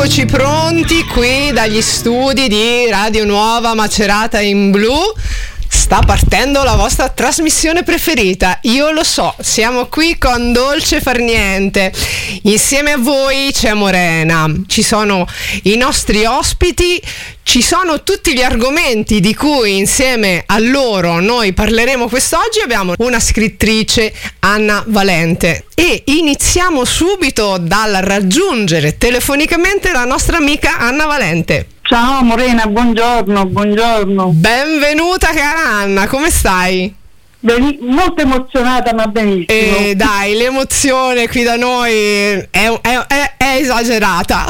Eccoci pronti qui dagli studi di Radio Nuova Macerata in Blu. Sta partendo la vostra trasmissione preferita, io lo so, siamo qui con Dolce Far Niente. Insieme a voi c'è Morena, ci sono i nostri ospiti, ci sono tutti gli argomenti di cui insieme a loro noi parleremo quest'oggi. Abbiamo una scrittrice, Anna Valente, e iniziamo subito dal raggiungere telefonicamente la nostra amica Anna Valente. Ciao Morena, buongiorno. Benvenuta cara Anna, come stai? Molto emozionata, ma benissimo. Dai, l'emozione qui da noi è esagerata.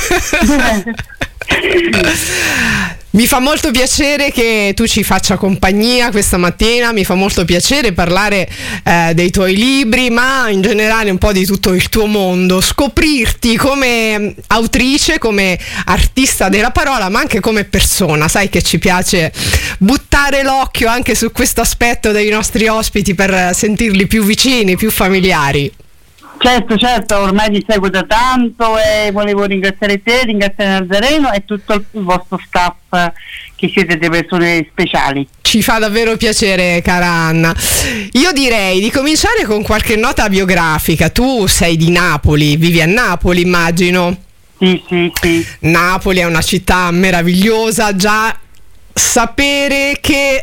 Mi fa molto piacere che tu ci faccia compagnia questa mattina, mi fa molto piacere parlare dei tuoi libri, ma in generale un po' di tutto il tuo mondo, scoprirti come autrice, come artista della parola, ma anche come persona. Sai che ci piace buttare l'occhio anche su questo aspetto dei nostri ospiti per sentirli più vicini, più familiari. Certo, ormai vi seguo da tanto e volevo ringraziare te, ringraziare Nazareno e tutto il vostro staff, che siete delle persone speciali. Ci fa davvero piacere, cara Anna. Io direi di cominciare con qualche nota biografica. Tu sei di Napoli, vivi a Napoli, immagino? Sì. Napoli è una città meravigliosa, già sapere che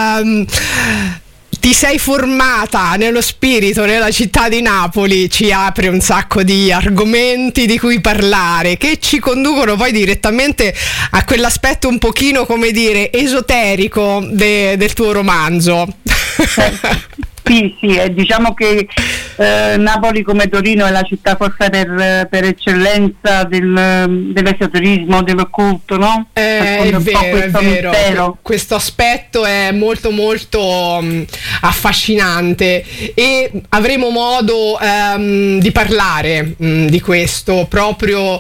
ti sei formata nello spirito nella città di Napoli ci apre un sacco di argomenti di cui parlare, che ci conducono poi direttamente a quell'aspetto un pochino, come dire, esoterico del tuo romanzo. Sì, diciamo che Napoli come Torino è la città forse per eccellenza dell'esoterismo, dell'occulto, no? È vero. Questo aspetto è molto affascinante e avremo modo di parlare di questo proprio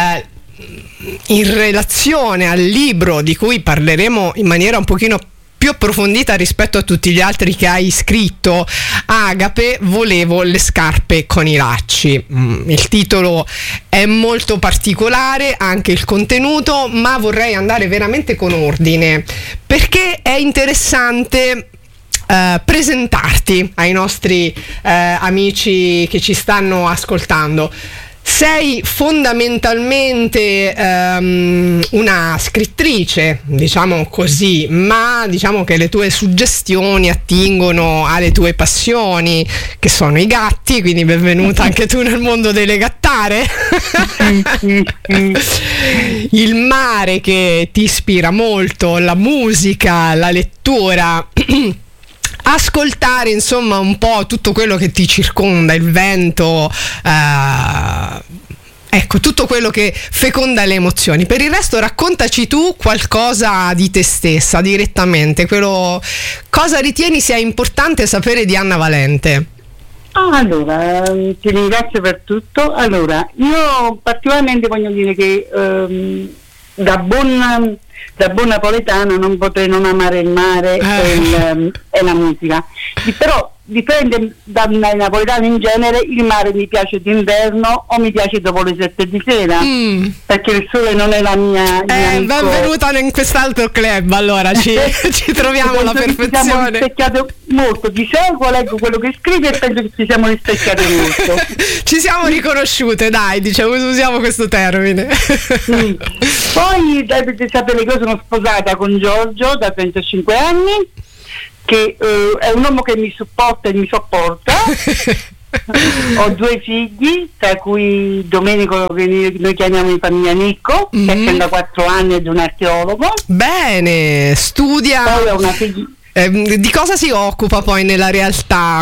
in relazione al libro di cui parleremo in maniera un pochino più approfondita rispetto a tutti gli altri che hai scritto. Agape, volevo le scarpe con i lacci. Il titolo è molto particolare, anche il contenuto, ma vorrei andare veramente con ordine perché è interessante presentarti ai nostri amici che ci stanno ascoltando. Sei fondamentalmente una scrittrice, diciamo così, ma diciamo che le tue suggestioni attingono alle tue passioni, che sono i gatti, quindi benvenuta anche tu nel mondo delle gattare. Il mare che ti ispira molto, la musica, la lettura. Ascoltare insomma un po' tutto quello che ti circonda, il vento, ecco, tutto quello che feconda le emozioni. Per il resto raccontaci tu qualcosa di te stessa direttamente, cosa ritieni sia importante sapere di Anna Valente. Allora, ti ringrazio per tutto. Allora, io particolarmente voglio dire che da buon napoletana non potrei non amare il mare e la musica. Però dipende dai napoletani in genere, il mare mi piace d'inverno o mi piace dopo le 7 di sera, perché il sole non è la mia benvenuta in quest'altro club, allora ci troviamo alla perfezione. Ci siamo rispecchiate molto, ti seguo, leggo quello che scrivi e penso che ci siamo rispecchiate molto. Ci siamo riconosciute, dai, diciamo, usiamo questo termine. Poi dovete sapere che io sono sposata con Giorgio da 35 anni, che è un uomo che mi supporta e mi sopporta. Ho 2 figli, tra cui Domenico, che noi chiamiamo in famiglia Nicco, che ha 34 anni ed è un archeologo. Bene, studia. Poi ho una figlia. Di cosa si occupa poi nella realtà?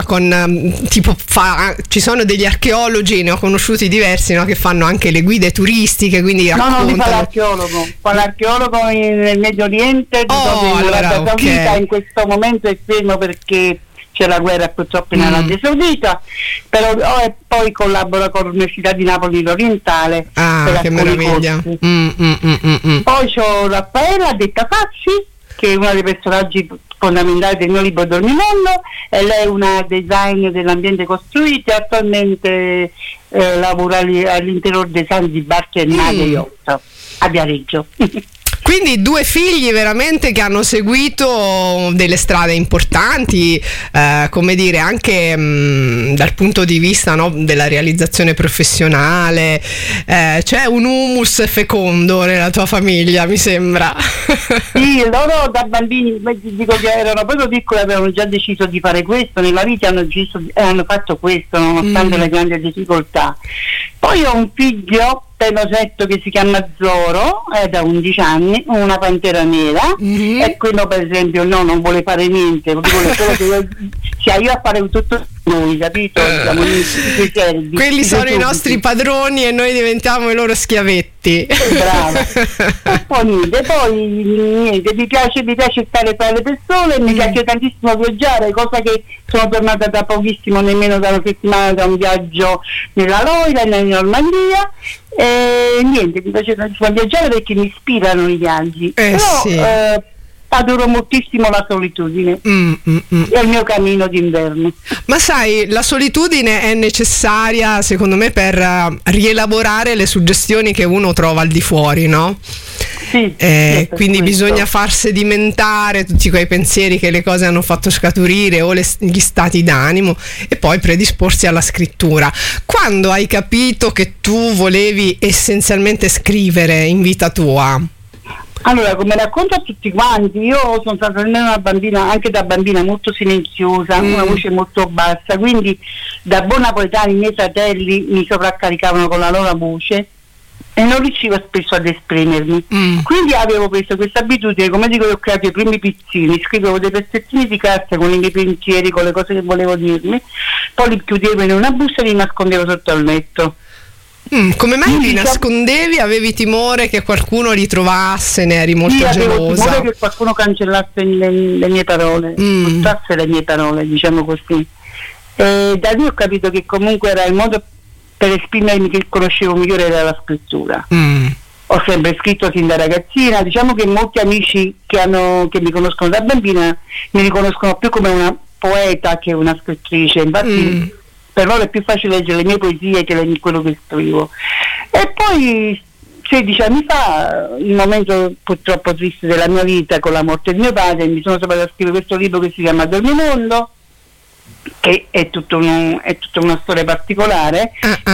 Ci sono degli archeologi, ne ho conosciuti diversi, no, che fanno anche le guide turistiche, quindi raccontano. No, non fa l'archeologo nel Medio Oriente, dove l'Arabia Saudita in questo momento è fermo perché c'è la guerra purtroppo in Arabia Saudita, però poi collabora con l'Università di Napoli l'Orientale. Che meraviglia. Poi c'ho Raffaella, detta Fazzi, che è uno dei personaggi fondamentali del mio libro Dormimondo, e lei è una designer dell'ambiente costruito e attualmente lavora all'interior design di Barche e Nave Yacht a Viareggio. Quindi 2 figli veramente che hanno seguito delle strade importanti, come dire, anche dal punto di vista, no, della realizzazione professionale. C'è un humus fecondo nella tua famiglia, mi sembra. Sì, loro da bambini, dico che erano proprio piccoli, avevano già deciso di fare questo, nella vita hanno fatto questo nonostante le grandi difficoltà. Poi ho un figlio Penosetto che si chiama Zoro, è da 11 anni, una pantera nera, e quello per esempio non vuole fare niente, vuole solo che sia io a fare tutto noi, capito? Siamo quelli sono i nostri padroni e noi diventiamo i loro schiavetti. Bravo. Niente, mi piace stare tra le persone, mi piace tantissimo viaggiare, cosa che sono tornata da pochissimo, nemmeno da una settimana, da un viaggio nella Loira e in Normandia. Niente, mi piace tantissimo viaggiare perché mi ispirano i viaggi. Però adoro moltissimo la solitudine, è il mio cammino d'inverno. Ma sai, la solitudine è necessaria secondo me per rielaborare le suggestioni che uno trova al di fuori, no? Sì, quindi bisogna far sedimentare tutti quei pensieri che le cose hanno fatto scaturire o gli stati d'animo e poi predisporsi alla scrittura. Quando hai capito che tu volevi essenzialmente scrivere in vita tua? Allora, come racconto a tutti quanti, io sono stata una bambina, anche da bambina, molto silenziosa, una voce molto bassa, quindi da buon napoletano i miei fratelli mi sovraccaricavano con la loro voce e non riuscivo spesso ad esprimermi. Quindi avevo preso questa abitudine, come dico, io ho creato i primi pizzini, scrivevo dei pezzettini di carta con i miei pensieri, con le cose che volevo dirmi, poi li chiudevo in una busta e li nascondevo sotto al letto. Come mai li nascondevi? Avevi timore che qualcuno li trovasse? Ne eri molto gelosa? Avevo timore che qualcuno cancellasse le mie parole, buttasse le mie parole, diciamo così. Da lì ho capito che comunque era il modo per esprimermi che conoscevo migliore, era la scrittura. Ho sempre scritto sin da ragazzina, diciamo che molti amici che mi conoscono da bambina mi riconoscono più come una poeta che una scrittrice, infatti per loro è più facile leggere le mie poesie che quello che scrivo. E poi 16 anni fa, il momento purtroppo triste della mia vita con la morte di mio padre, mi sono trovata a scrivere questo libro che si chiama Dormimondo, che è tutta una storia particolare.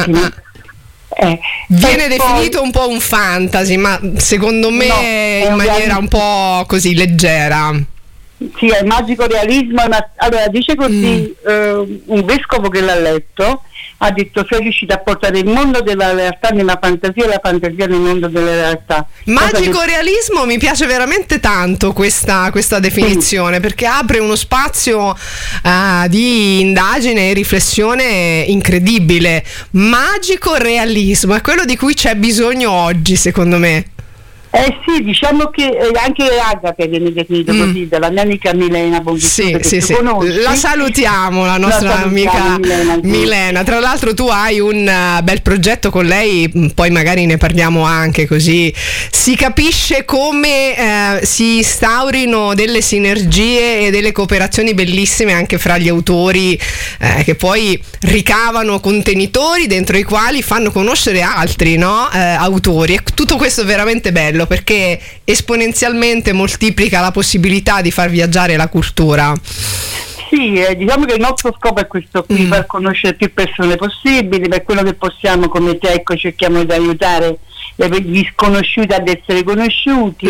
Viene definito un po' un fantasy, ma secondo me in maniera un po' così leggera. Sì, è magico realismo. Allora dice così un vescovo che l'ha letto ha detto: sei riuscito a portare il mondo della realtà nella fantasia e la fantasia nel mondo della realtà. Magico realismo, mi piace veramente tanto questa definizione, perché apre uno spazio di indagine e riflessione incredibile. Magico realismo è quello di cui c'è bisogno oggi, secondo me. Sì, diciamo che anche Agate viene definito così dalla mia amica Milena Bonvittuto, sì. La salutiamo, la nostra amica Milena. Tra l'altro tu hai un bel progetto con lei, poi magari ne parliamo anche, così si capisce come si instaurino delle sinergie e delle cooperazioni bellissime anche fra gli autori, che poi ricavano contenitori dentro i quali fanno conoscere altri, no? Autori, e tutto questo è veramente bello, perché esponenzialmente moltiplica la possibilità di far viaggiare la cultura. Sì, diciamo che il nostro scopo è questo qui, far conoscere più persone possibili, per quello che possiamo come te, ecco, cerchiamo di aiutare gli sconosciuti ad essere conosciuti.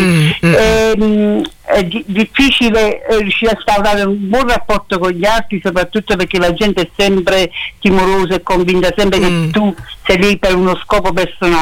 È difficile riuscire a instaurare un buon rapporto con gli altri, soprattutto perché la gente è sempre timorosa e convinta sempre che tu sei lì per uno scopo personale.